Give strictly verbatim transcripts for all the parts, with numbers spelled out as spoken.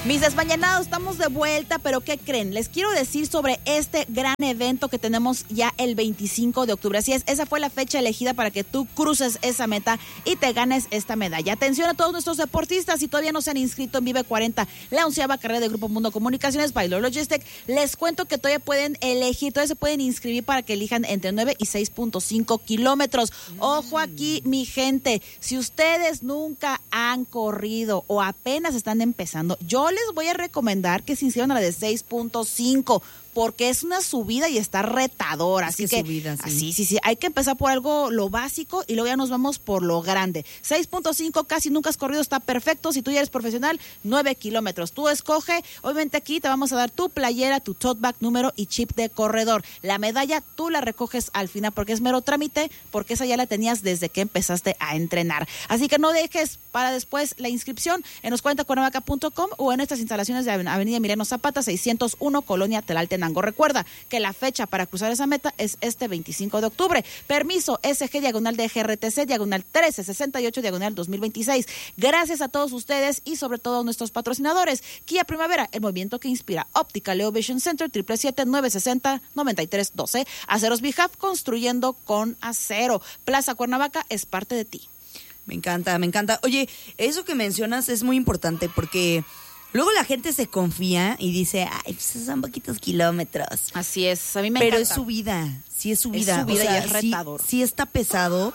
Mis desmañanados, estamos de vuelta, pero ¿qué creen? Les quiero decir sobre este gran evento que tenemos ya el veinticinco de octubre. Así es, esa fue la fecha elegida para que tú cruces esa meta y te ganes esta medalla. Atención a todos nuestros deportistas, si todavía no se han inscrito en Vive cuarenta, la onceava carrera de Grupo Mundo Comunicaciones, Baylor Logistic, les cuento que todavía pueden elegir, todavía se pueden inscribir para que elijan entre nueve y seis punto cinco kilómetros. Ojo aquí, mi gente, si ustedes nunca han corrido o apenas están empezando, yo les voy a recomendar que se inscriban a la de seis punto cinco, porque es una subida y está retadora. Es así que que, subida, sí. así, sí, sí, hay que empezar por algo, lo básico, y luego ya nos vamos por lo grande. seis punto cinco, casi nunca has corrido, está perfecto. Si tú ya eres profesional, nueve kilómetros. Tú escoge, obviamente aquí te vamos a dar tu playera, tu tote bag, número y chip de corredor. La medalla tú la recoges al final porque es mero trámite, porque esa ya la tenías desde que empezaste a entrenar. Así que no dejes para después la inscripción en los cuarenta cuernavaca punto com o en nuestras instalaciones de Avenida Emiliano Zapata, seiscientos uno, Colonia Telalte. Recuerda que la fecha para cruzar esa meta es este veinticinco de octubre. Permiso S G diagonal de G R T C diagonal trece sesenta y ocho diagonal dos mil veintiséis. Gracias a todos ustedes y sobre todo a nuestros patrocinadores. Kia Primavera, el movimiento que inspira. Óptica Leo Vision Center, siete siete siete, nueve seis cero, nueve tres uno dos. Aceros Bijaf, construyendo con acero. Plaza Cuernavaca es parte de ti. Me encanta, me encanta. Oye, eso que mencionas es muy importante porque luego la gente se confía y dice, ay, pues son poquitos kilómetros. Así es, a mí me Pero encanta. es su vida, sí es su vida. Es su vida, o sea, y es retador. Sí, sí está pesado.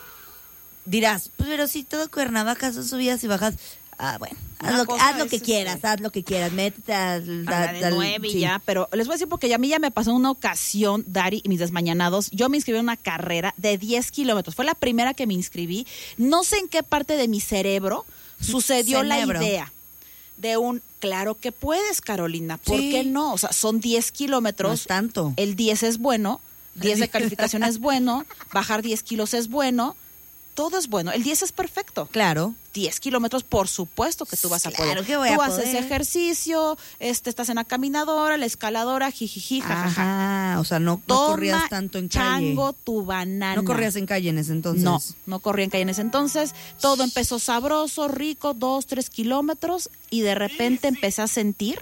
Dirás, pues, pero si todo Cuernavaca son subidas y bajas. Ah, bueno, haz lo, haz lo que quieras, haz lo que quieras, métete a, a la de nueve sí. ya, pero les voy a decir porque ya a mí ya me pasó una ocasión, Dari y mis desmañanados, yo me inscribí en una carrera de diez kilómetros, fue la primera que me inscribí, no sé en qué parte de mi cerebro sucedió Cerebro. la idea de un, claro que puedes, Carolina, ¿por Sí. qué no? O sea, son diez kilómetros. No es tanto. El diez es bueno, diez de calificación es bueno, bajar diez kilos es bueno, todo es bueno, el diez es perfecto. Claro. diez kilómetros, por supuesto que tú vas a Claro poder. que voy tú a haces poder. ejercicio, este, estás en la caminadora, la escaladora, jijiji, jajaja. Ajá, o sea, no, no Toma corrías tanto en calle. chango tu banana. No corrías en calle en ese entonces. No, no corría en calle en ese entonces. Todo empezó sabroso, rico, dos, tres kilómetros, y de repente empecé a sentir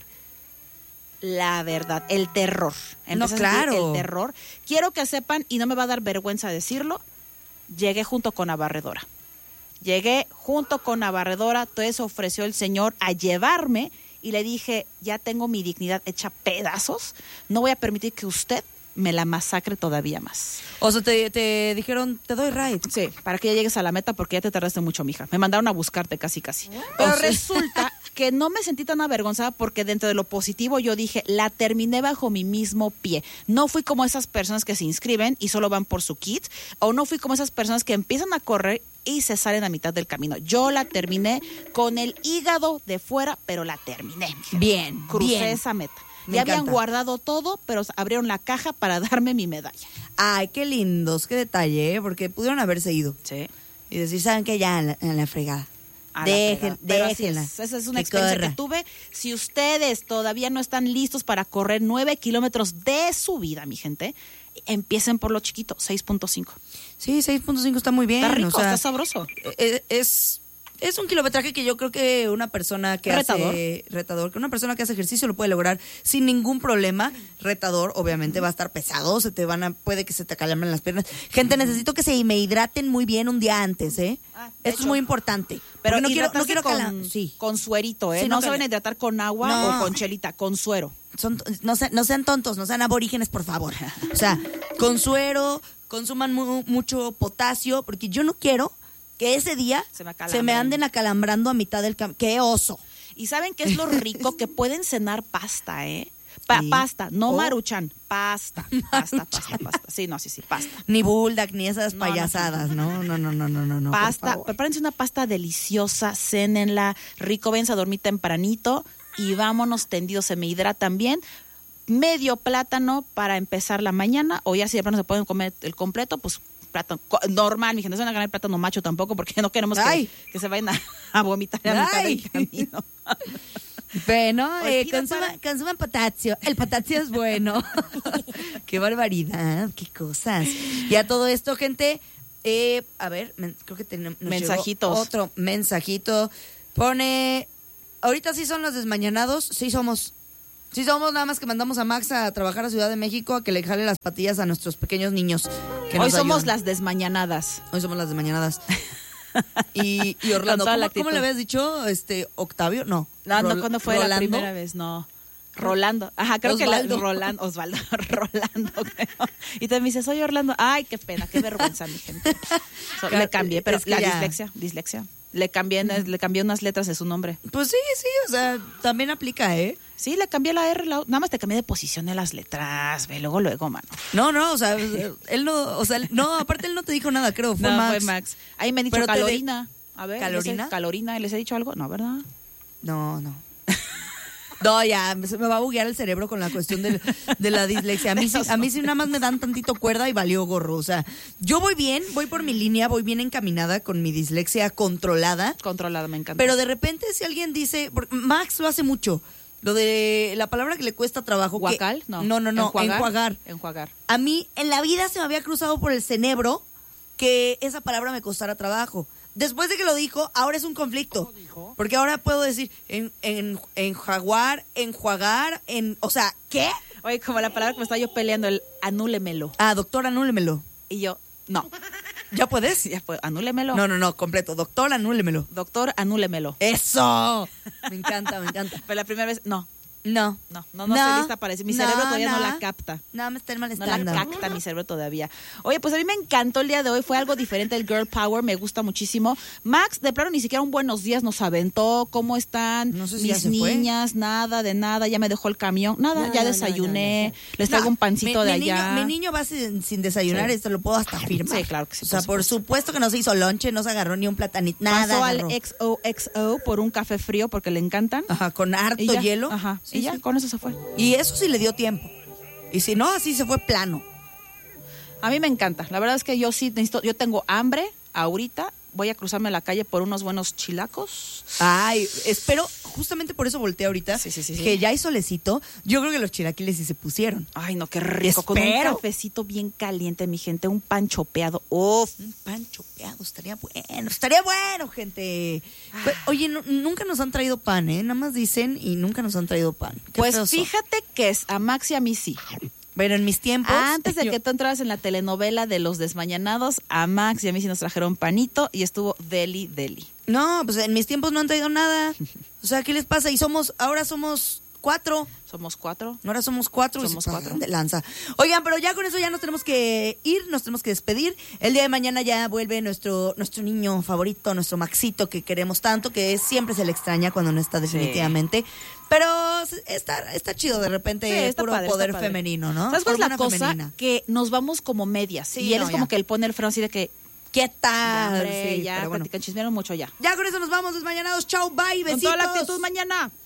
la verdad, el terror. Empecé No, a sentir claro. el terror. Quiero que sepan, y no me va a dar vergüenza decirlo, llegué junto con la barredora. Llegué junto con la barredora, entonces ofreció el señor a llevarme y le dije, ya tengo mi dignidad hecha pedazos, no voy a permitir que usted me la masacre todavía más. O sea, te, te dijeron, te doy ride. Sí, para que ya llegues a la meta porque ya te tardaste mucho, mija. Me mandaron a buscarte casi, casi. Pero O sea. resulta que no me sentí tan avergonzada porque dentro de lo positivo yo dije, la terminé bajo mi mismo pie. No fui como esas personas que se inscriben y solo van por su kit, o no fui como esas personas que empiezan a correr y se salen a mitad del camino. Yo la terminé con el hígado de fuera, pero la terminé. Mija. Bien, Crucé bien. esa meta. Me ya habían encanta. guardado todo, pero abrieron la caja para darme mi medalla. Ay, qué lindos, qué detalle, ¿eh? Porque pudieron haberse ido. Sí. Y decir, ¿saben qué? Ya, en la, en la fregada. A la Dejen, fregada. Pero así déjenla. es. Esa es una que experiencia corra. que tuve. Si ustedes todavía no están listos para correr nueve kilómetros de su vida, mi gente, empiecen por lo chiquito, seis punto cinco. Sí, seis punto cinco está muy bien. Está rico, o sea, está sabroso. Es, es, es un kilometraje que yo creo que una persona que Retador. hace retador, que una persona que hace ejercicio lo puede lograr sin ningún problema. Retador, obviamente va a estar pesado, se te van a, puede que se te calambren las piernas. Gente, necesito que se me hidraten muy bien un día antes, ¿eh? Ah, de Esto hecho. es muy importante. Pero Porque no quiero, no hidratarse quiero con, calam- sí. con suerito, ¿eh? Sí, no no se cal- van a hidratar con agua No. o con chelita, con suero. Son, no, sean, no sean tontos, no sean aborígenes, por favor. O sea, con suero, consuman mu- mucho potasio, porque yo no quiero que ese día Se me se me, acalambren. anden acalambrando a mitad del camino. ¡Qué oso! ¿Y saben qué es lo rico? Que pueden cenar pasta, ¿eh? Pa- Sí. Pasta, no Oh. maruchan, pasta, pasta, pasta, pasta. Sí, no, sí, sí, pasta. Ni bulldog, ni esas No, payasadas, no, no, no, no, no, no, no. por Pasta, favor. prepárense una pasta deliciosa, cénenla, rico, vénse a dormir tempranito y vámonos tendidos, se me hidratan bien. Medio plátano para empezar la mañana, o ya si de pronto se pueden comer el completo, pues plátano co- normal, mi gente, no se van a ganar plátano macho tampoco, porque no queremos Ay. que, que se vayan a, a vomitar a mitad Ay. del camino. Bueno, eh, Olvida consuma- para- consuman potasio. El potasio es bueno. Qué barbaridad, qué cosas. Y a todo esto, gente, eh, a ver, men- creo que tenemos nos Mensajito. llegó otro mensajito. Pone, ahorita sí son los desmañanados, sí somos. Sí somos, nada más que mandamos a Max a trabajar a Ciudad de México a que le jale las patillas a nuestros pequeños niños. Que Hoy nos somos ayudan. las desmañanadas. Hoy somos las desmañanadas. y, y Orlando, Con toda la ¿cómo, ¿cómo le actitud. habías dicho? Este, Octavio, no. No, no, Rol- ¿cuándo fue la Rolando. primera vez? No. Rolando. Ajá, creo Osvaldo. que la, Rolando, Osvaldo, Rolando, creo. Y te me dice, soy Orlando. Ay, qué pena, qué vergüenza, mi gente. So, le cambié, pero Es que la ya- dislexia, dislexia. Le cambié, le cambié unas letras de su nombre. Pues sí, sí, o sea, también aplica, ¿eh? Sí, le cambié la R, la, nada más te cambié de posición de las letras, ve, luego, luego, mano. No, no, o sea, él no, o sea, no, aparte él no te dijo nada, creo, fue no, Max. fue Max. Ahí me han dicho Pero te de- calorina. A ver, ¿Calorina? ¿les he- calorina, ¿les he dicho algo? No, ¿verdad? No, no. No, ya, se me va a buguear el cerebro con la cuestión del- de la dislexia. A mí, sí, a mí sí nada más me dan tantito cuerda y valió gorro. O sea, yo voy bien, voy por mi línea, voy bien encaminada con mi dislexia controlada. Controlada, me encanta. Pero de repente si alguien dice, porque Max lo hace mucho, lo de la palabra que le cuesta trabajo. que- ¿Guacal? No. No, no, no, Enjuagar. enjuagar. Enjuagar. A mí en la vida se me había cruzado por el cerebro que esa palabra me costara trabajo. Después de que lo dijo, ahora es un conflicto. Porque ahora puedo decir en, en, enjaguar, enjuagar, en, o sea, ¿qué? Oye, como la palabra que me estaba yo peleando, el anúlemelo. Ah, doctor, anúlemelo. Y yo, no. ¿Ya puedes? Ya puedo, anúlemelo. No, no, no, completo. Doctor, anúlemelo. Doctor, anúlemelo. ¡Eso! Me encanta, me encanta. Pero la primera vez, no, No. no, no, no, estoy lista para eso. Mi cerebro todavía no la capta. No, me está No la molestando. capta mi cerebro todavía. Oye, pues a mí me encantó el día de hoy. Fue algo diferente el Girl Power. Me gusta muchísimo. Max, de plano, ni siquiera un buenos días nos aventó. ¿Cómo están No sé si ya mis se fue. niñas? Nada, de nada. Ya me dejó el camión. Nada, No, ya no, desayuné. no, no, no. Les traigo No, un pancito mi- de mi allá. Niño, mi niño va sin, sin desayunar, Sí. esto lo puedo hasta afirmar. Sí, claro que sí, O sea, por por supuesto que no se hizo lonche, no se agarró ni un platanito, nada. Pasó al agarró. X O X O por un café frío porque le encantan. Ajá, con harto Y ya, hielo. Ajá. Sí, y ya, sí. con eso se fue. Y eso sí le dio tiempo. Y si no, así se fue plano. A mí me encanta. La verdad es que yo sí necesito, yo tengo hambre ahorita. Voy a cruzarme la calle por unos buenos chilacos. Ay, espero, justamente por eso volteé ahorita, Sí, sí, sí, sí. que ya hay solecito. Yo creo que los chilaquiles sí se pusieron. Ay, no, qué rico. Con un Espero. cafecito bien caliente, mi gente. Un pan chopeado. Uf. Un pan chopeado, estaría bueno, estaría bueno, gente. Pues, oye, no- nunca nos han traído pan, ¿eh? Nada más dicen y nunca nos han traído pan. Qué Pues feos son. fíjate que es a Max y a mí sí. Pero en mis tiempos... Antes de yo- que tú entraras en la telenovela de Los Desmañanados, a Max y a mí sí nos trajeron panito y estuvo deli, deli. No, pues en mis tiempos no han traído nada. O sea, ¿qué les pasa? Y somos, ahora somos cuatro. Somos cuatro. Ahora somos cuatro. y Somos se cuatro. pasan de lanza. Oigan, pero ya con eso ya nos tenemos que ir, nos tenemos que despedir. El día de mañana ya vuelve nuestro, nuestro niño favorito, nuestro Maxito que queremos tanto, que siempre se le extraña cuando no está definitivamente. Pero está, está chido de repente, Sí, está puro padre, poder está padre. femenino, ¿no? ¿Sabes cuál es la Hormona cosa? femenina. Que nos vamos como medias. Sí, y él no, es como ya. que él pone el freno así de que, ¿Qué ya, tal? hombre, Sí, ya, pero bueno. platican, chismearon mucho ya. Ya con eso nos vamos, desmañanados. Chau, bye, Con besitos. toda la actitud mañana.